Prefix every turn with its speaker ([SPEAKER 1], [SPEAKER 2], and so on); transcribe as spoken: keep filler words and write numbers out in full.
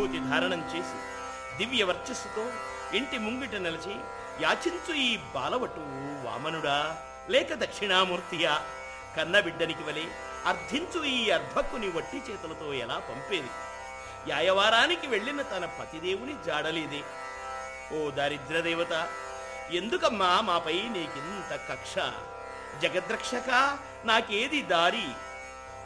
[SPEAKER 1] విభూతి ధారణం చేసి దివ్య వర్చస్సుతో ఇంటి ముంగిట నిలిచి యాచించు ఈ బాలవటు వామనుడా లేక దక్షిణామూర్తియా, కన్నబిడ్డనికి వలె అర్థించు ఈ అర్భక్కుని వట్టి చేతులతో ఎలా పంపేది? యాయవారానికి వెళ్ళిన తన పతిదేవుని జాడలేదే. ఓ దారిద్రదేవత, ఎందుకమ్మా మాపై నీకింత కక్ష? జగద్రక్షక, నాకేది దారి